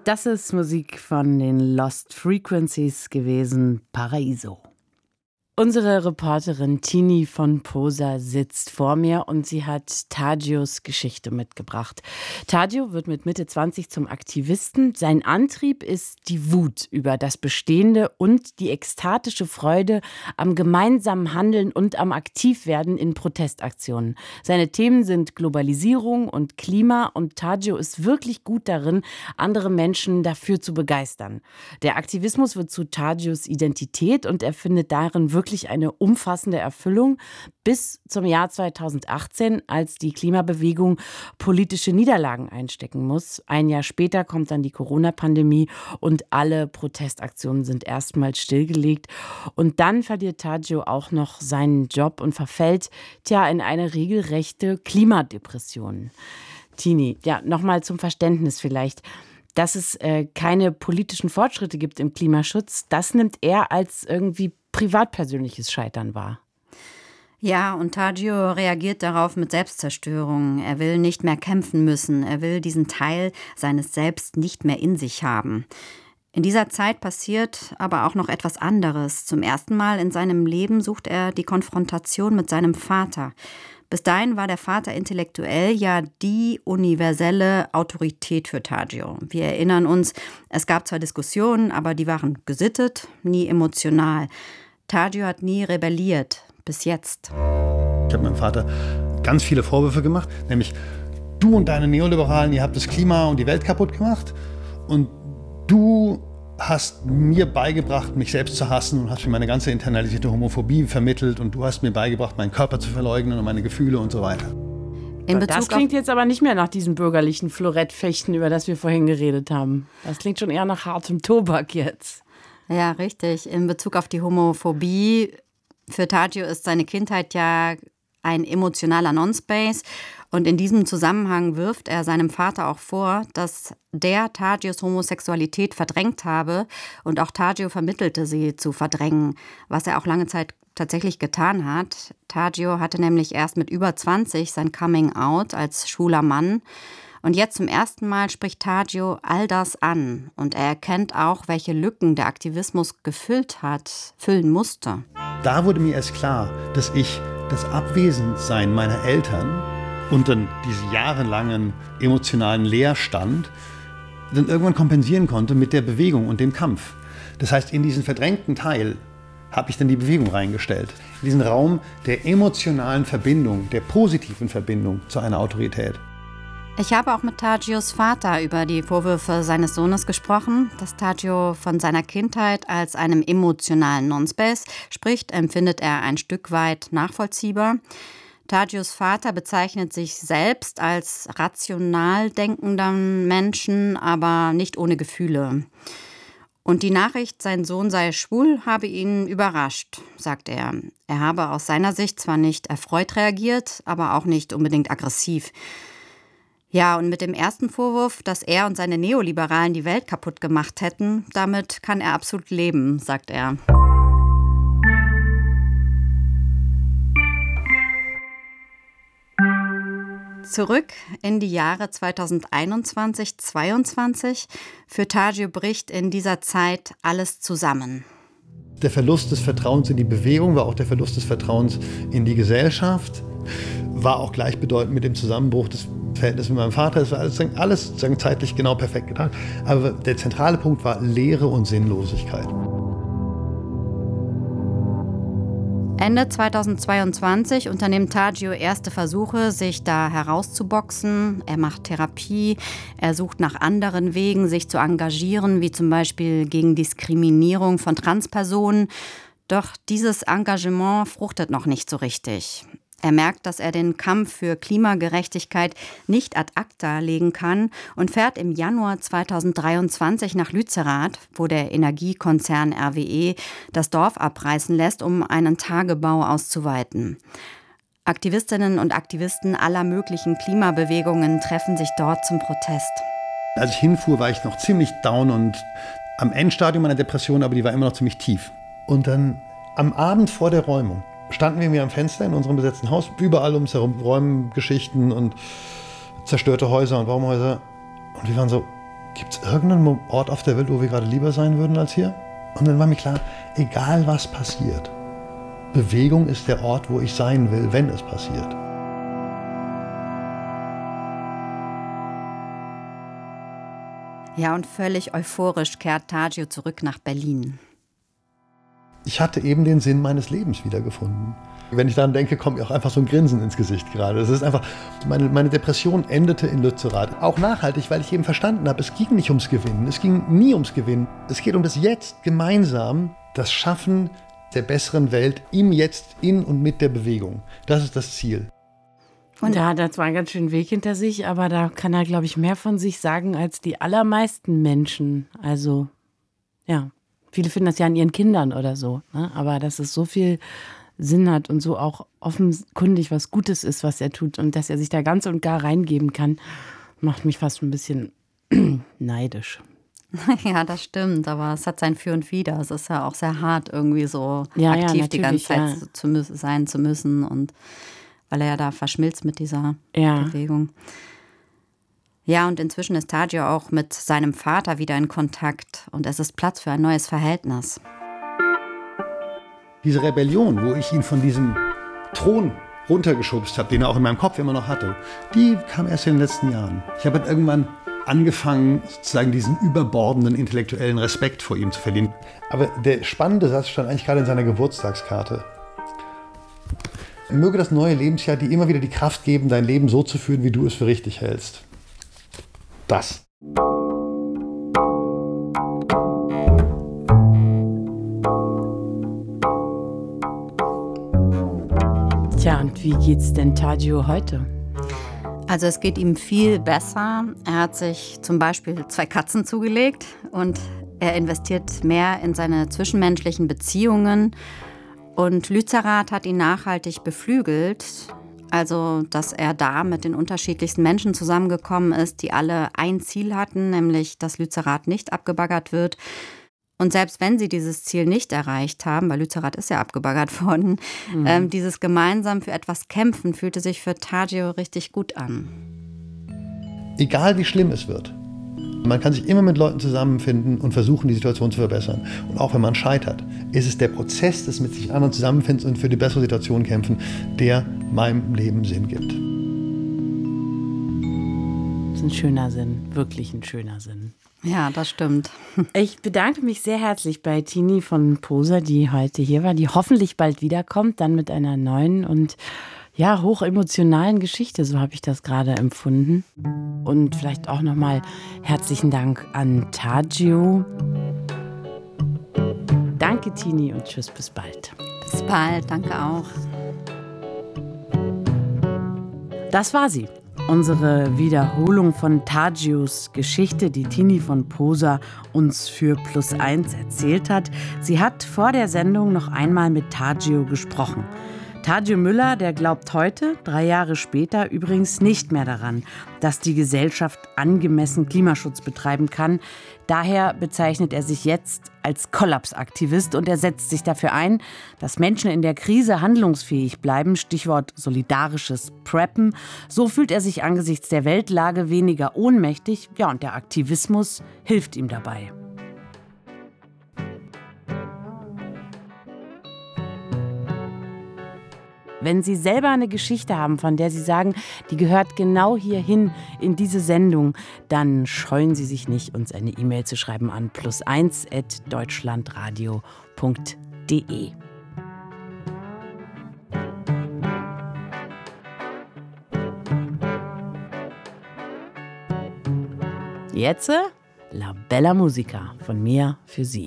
Das ist Musik von den Lost Frequencies gewesen, Paraiso. Unsere Reporterin Tini von Posa sitzt vor mir und sie hat Tagios Geschichte mitgebracht. Tagio wird mit Mitte 20 zum Aktivisten. Sein Antrieb ist die Wut über das Bestehende und die ekstatische Freude am gemeinsamen Handeln und am Aktivwerden in Protestaktionen. Seine Themen sind Globalisierung und Klima und Tagio ist wirklich gut darin, andere Menschen dafür zu begeistern. Der Aktivismus wird zu Tagios Identität und er findet darin wirklich eine umfassende Erfüllung bis zum Jahr 2018, als die Klimabewegung politische Niederlagen einstecken muss. Ein Jahr später kommt dann die Corona-Pandemie und alle Protestaktionen sind erstmals stillgelegt. Und dann verliert Tagio auch noch seinen Job und verfällt in eine regelrechte Klimadepression. Tini, nochmal zum Verständnis vielleicht. Dass es keine politischen Fortschritte gibt im Klimaschutz, das nimmt er als irgendwie privatpersönliches Scheitern wahr. Ja, und Tagio reagiert darauf mit Selbstzerstörung. Er will nicht mehr kämpfen müssen. Er will diesen Teil seines Selbst nicht mehr in sich haben. In dieser Zeit passiert aber auch noch etwas anderes. Zum ersten Mal in seinem Leben sucht er die Konfrontation mit seinem Vater. Bis dahin war der Vater intellektuell ja die universelle Autorität für Tagio. Wir erinnern uns, es gab zwar Diskussionen, aber die waren gesittet, nie emotional. Tagio hat nie rebelliert, bis jetzt. Ich habe meinem Vater ganz viele Vorwürfe gemacht, nämlich du und deine Neoliberalen, ihr habt das Klima und die Welt kaputt gemacht und du hast mir beigebracht, mich selbst zu hassen und hast mir meine ganze internalisierte Homophobie vermittelt und du hast mir beigebracht, meinen Körper zu verleugnen und meine Gefühle und so weiter. Das klingt jetzt aber nicht mehr nach diesem bürgerlichen Florettfechten, über das wir vorhin geredet haben. Das klingt schon eher nach hartem Tobak jetzt. Ja, richtig. In Bezug auf die Homophobie, für Tagio ist seine Kindheit ja ein emotionaler Non-Space. Und in diesem Zusammenhang wirft er seinem Vater auch vor, dass der Tagios Homosexualität verdrängt habe und auch Tagio vermittelte sie zu verdrängen, was er auch lange Zeit tatsächlich getan hat. Tagio hatte nämlich erst mit über 20 sein Coming-out als schwuler Mann. Und jetzt zum ersten Mal spricht Tagio all das an. Und er erkennt auch, welche Lücken der Aktivismus füllen musste. Da wurde mir erst klar, dass ich das Abwesendsein meiner Eltern und dann diesen jahrelangen emotionalen Leerstand dann irgendwann kompensieren konnte mit der Bewegung und dem Kampf. Das heißt, in diesen verdrängten Teil habe ich dann die Bewegung reingestellt. In diesen Raum der emotionalen Verbindung, der positiven Verbindung zu einer Autorität. Ich habe auch mit Tagios Vater über die Vorwürfe seines Sohnes gesprochen. Dass Tagio von seiner Kindheit als einem emotionalen Non-Space spricht, empfindet er ein Stück weit nachvollziehbar. Tagios Vater bezeichnet sich selbst als rational denkenden Menschen, aber nicht ohne Gefühle. Und die Nachricht, sein Sohn sei schwul, habe ihn überrascht, sagt er. Er habe aus seiner Sicht zwar nicht erfreut reagiert, aber auch nicht unbedingt aggressiv. Ja, und mit dem ersten Vorwurf, dass er und seine Neoliberalen die Welt kaputt gemacht hätten, damit kann er absolut leben, sagt er. Zurück in die Jahre 2021, 2022. Für Tagio bricht in dieser Zeit alles zusammen. Der Verlust des Vertrauens in die Bewegung war auch der Verlust des Vertrauens in die Gesellschaft. War auch gleichbedeutend mit dem Zusammenbruch des Verhältnisses mit meinem Vater. Es war alles zeitlich genau perfekt getan. Aber der zentrale Punkt war Leere und Sinnlosigkeit. Ende 2022 unternimmt Tagio erste Versuche, sich da herauszuboxen. Er macht Therapie, er sucht nach anderen Wegen, sich zu engagieren, wie zum Beispiel gegen Diskriminierung von Transpersonen. Doch dieses Engagement fruchtet noch nicht so richtig. Er merkt, dass er den Kampf für Klimagerechtigkeit nicht ad acta legen kann und fährt im Januar 2023 nach Lützerath, wo der Energiekonzern RWE das Dorf abreißen lässt, um einen Tagebau auszuweiten. Aktivistinnen und Aktivisten aller möglichen Klimabewegungen treffen sich dort zum Protest. Als ich hinfuhr, war ich noch ziemlich down und am Endstadium meiner Depression, aber die war immer noch ziemlich tief. Und dann am Abend vor der Räumung standen wir mir am Fenster in unserem besetzten Haus, überall ums herum Räumgeschichten und zerstörte Häuser und Baumhäuser. Und wir waren so, Gibt es irgendeinen Ort auf der Welt, wo wir gerade lieber sein würden als hier? Und dann war mir klar, egal was passiert, Bewegung ist der Ort, wo ich sein will, wenn es passiert. Ja, und völlig euphorisch kehrt Tadzio zurück nach Berlin. Ich hatte eben den Sinn meines Lebens wiedergefunden. Wenn ich daran denke, kommt mir auch einfach so ein Grinsen ins Gesicht gerade. Das ist einfach, meine Depression endete in Lützerath. Auch nachhaltig, weil ich eben verstanden habe, es ging nicht ums Gewinnen. Es ging nie ums Gewinnen. Es geht um das Jetzt, gemeinsam das Schaffen der besseren Welt im Jetzt, in und mit der Bewegung. Das ist das Ziel. Und er hat da zwar einen ganz schönen Weg hinter sich, aber da kann er, glaube ich, mehr von sich sagen als die allermeisten Menschen. Also, ja, viele finden das ja an ihren Kindern oder so. Ne? Aber dass es so viel Sinn hat und so auch offenkundig was Gutes ist, was er tut und dass er sich da ganz und gar reingeben kann, macht mich fast ein bisschen neidisch. Ja, das stimmt, aber es hat sein Für und Wider. Es ist ja auch sehr hart, irgendwie so aktiv ja, die ganze Zeit sein zu müssen, und weil er ja da verschmilzt mit dieser Bewegung. Ja, und inzwischen ist Tadzio auch mit seinem Vater wieder in Kontakt und es ist Platz für ein neues Verhältnis. Diese Rebellion, wo ich ihn von diesem Thron runtergeschubst habe, den er auch in meinem Kopf immer noch hatte, die kam erst in den letzten Jahren. Ich habe irgendwann angefangen, sozusagen diesen überbordenden intellektuellen Respekt vor ihm zu verlieren. Aber der spannende Satz stand eigentlich gerade in seiner Geburtstagskarte. Möge das neue Lebensjahr dir immer wieder die Kraft geben, dein Leben so zu führen, wie du es für richtig hältst. Das. Tja, und wie geht's denn Tadzio heute? Also es geht ihm viel besser. Er hat sich zum Beispiel 2 Katzen zugelegt und er investiert mehr in seine zwischenmenschlichen Beziehungen. Und Lützerath hat ihn nachhaltig beflügelt, also dass er da mit den unterschiedlichsten Menschen zusammengekommen ist, die alle ein Ziel hatten, nämlich dass Lützerath nicht abgebaggert wird. Und selbst wenn sie dieses Ziel nicht erreicht haben, weil Lützerath ist ja abgebaggert worden, dieses gemeinsam für etwas kämpfen fühlte sich für Tadzio richtig gut an. Egal wie schlimm es wird, man kann sich immer mit Leuten zusammenfinden und versuchen, die Situation zu verbessern. Und auch wenn man scheitert, ist es der Prozess des mit sich anderen Zusammenfindens und für die bessere Situation kämpfen, der meinem Leben Sinn gibt. Das ist ein schöner Sinn, wirklich ein schöner Sinn. Ja, das stimmt. Ich bedanke mich sehr herzlich bei Tini von Poser, die heute hier war, die hoffentlich bald wiederkommt, dann mit einer neuen und hochemotionalen Geschichte, so habe ich das gerade empfunden. Und vielleicht auch nochmal herzlichen Dank an Tadzio. Danke, Tini, und tschüss, bis bald. Bis bald, danke auch. Das war sie. Unsere Wiederholung von Tadzios Geschichte, die Tini von Poser uns für +1 erzählt hat. Sie hat vor der Sendung noch einmal mit Tadzio gesprochen. Tadzio Müller, der glaubt heute, 3 Jahre später, übrigens nicht mehr daran, dass die Gesellschaft angemessen Klimaschutz betreiben kann. Daher bezeichnet er sich jetzt als Kollapsaktivist und er setzt sich dafür ein, dass Menschen in der Krise handlungsfähig bleiben, Stichwort solidarisches Preppen. So fühlt er sich angesichts der Weltlage weniger ohnmächtig, und der Aktivismus hilft ihm dabei. Wenn Sie selber eine Geschichte haben, von der Sie sagen, die gehört genau hierhin in diese Sendung, dann scheuen Sie sich nicht, uns eine E-Mail zu schreiben an +1@deutschlandradio.de. Jetzt La Bella Musica von mir für Sie.